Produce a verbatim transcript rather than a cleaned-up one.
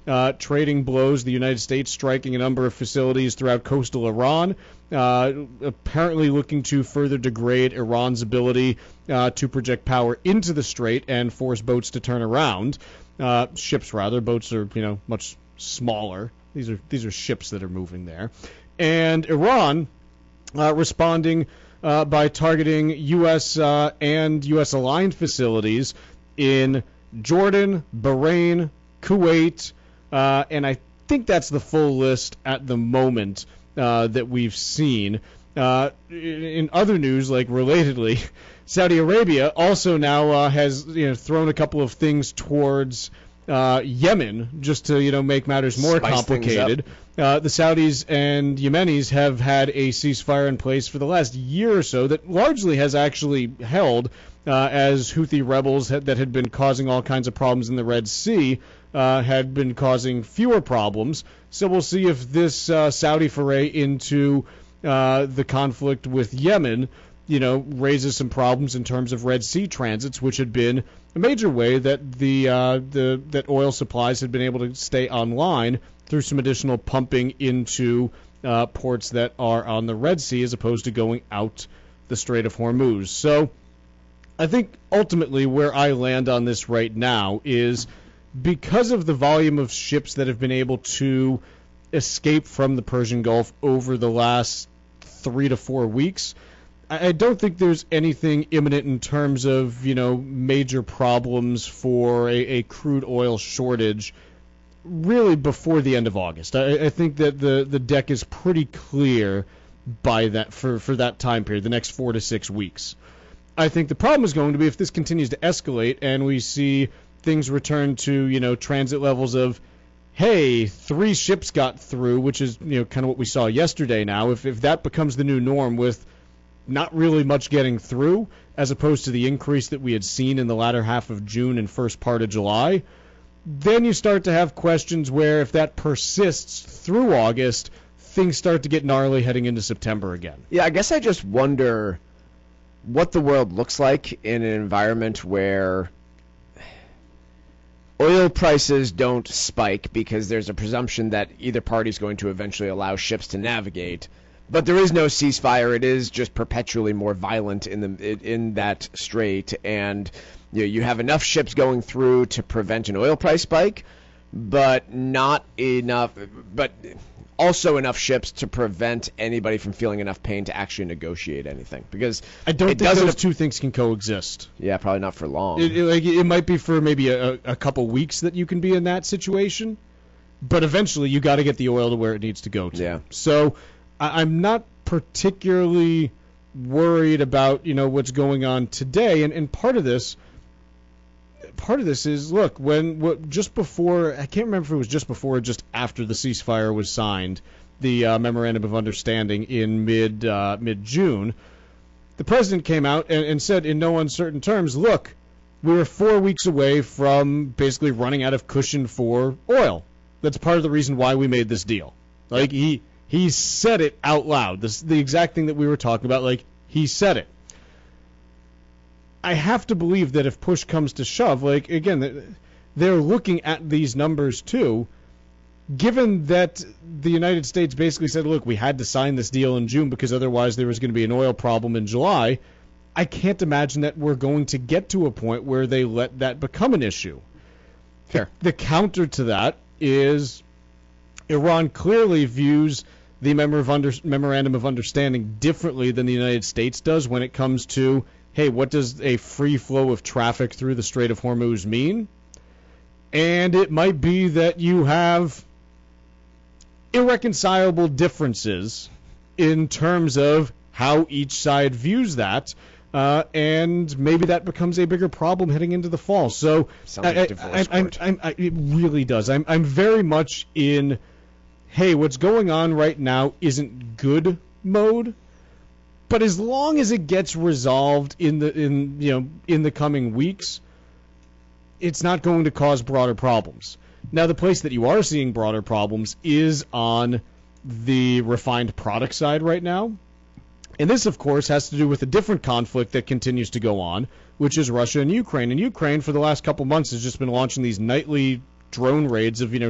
uh, trading blows, the United States striking a number of facilities throughout coastal Iran, uh, apparently looking to further degrade Iran's ability uh, to project power into the strait and force boats to turn around. Uh, ships, rather. Boats are, you know, much smaller. These are these are ships that are moving there. And Iran uh, responding uh, by targeting U S uh, and U S aligned facilities in Jordan, Bahrain, Kuwait, uh, and I think that's the full list at the moment uh, that we've seen. Uh, in other news, like relatedly, Saudi Arabia also now uh, has you know thrown a couple of things towards uh, Yemen just to you know make matters more Spice complicated. Uh, the Saudis and Yemenis have had a ceasefire in place for the last year or so that largely has actually held uh, as Houthi rebels had, that had been causing all kinds of problems in the Red Sea uh, had been causing fewer problems. So we'll see if this uh, Saudi foray into uh, the conflict with Yemen, you know, raises some problems in terms of Red Sea transits, which had been a major way that the uh, the that oil supplies had been able to stay online through some additional pumping into uh, ports that are on the Red Sea as opposed to going out the Strait of Hormuz. So I think ultimately where I land on this right now is because of the volume of ships that have been able to escape from the Persian Gulf over the last three to four weeks, I don't think there's anything imminent in terms of, you know, major problems for a, a crude oil shortage really before the end of August. I, I think that the, the deck is pretty clear by that for, for that time period, the next four to six weeks. I think the problem is going to be if this continues to escalate and we see things return to, you know, transit levels of, hey, three ships got through, which is, you know, kind of what we saw yesterday now. If, if that becomes the new norm with not really much getting through, as opposed to the increase that we had seen in the latter half of June and first part of July, then you start to have questions where if that persists through August, things start to get gnarly heading into September again. Yeah, I guess I just wonder what the world looks like in an environment where oil prices don't spike because there's a presumption that either party is going to eventually allow ships to navigate. But there is no ceasefire. It is just perpetually more violent in the in that strait, and you know, you have enough ships going through to prevent an oil price spike, but not enough. But also enough ships to prevent anybody from feeling enough pain to actually negotiate anything. Because I don't it think doesn't those two things can coexist. Yeah, probably not for long. It, it, like, it might be for maybe a, a couple weeks that you can be in that situation, but eventually you got to get the oil to where it needs to go to. Yeah. So I'm not particularly worried about, you know, what's going on today, and, and part of this, part of this is, look, when what, just before, I can't remember if it was just before or just after the ceasefire was signed, the uh, memorandum of understanding in mid uh, mid June, the president came out and, and said in no uncertain terms, look, we were four weeks away from basically running out of cushion for oil. That's part of the reason why we made this deal. Like he. He said it out loud. This is the exact thing that we were talking about. Like, he said it. I have to believe that if push comes to shove, like, again, they're looking at these numbers too. Given that the United States basically said, look, we had to sign this deal in June because otherwise there was going to be an oil problem in July, I can't imagine that we're going to get to a point where they let that become an issue. Fair. The counter to that is Iran clearly views the Memorandum of Understanding differently than the United States does when it comes to, hey, what does a free flow of traffic through the Strait of Hormuz mean? And it might be that you have irreconcilable differences in terms of how each side views that, uh, and maybe that becomes a bigger problem heading into the fall. So Sounds like I, divorce I, court. I, I, I, it really does. I'm, I'm very much in, hey, what's going on right now isn't good mode, but as long as it gets resolved in the in you know in the coming weeks, it's not going to cause broader problems. Now, the place that you are seeing broader problems is on the refined product side right now. And this, of course, has to do with a different conflict that continues to go on, which is Russia and Ukraine. And Ukraine, for the last couple months, has just been launching these nightly drone raids of, you know,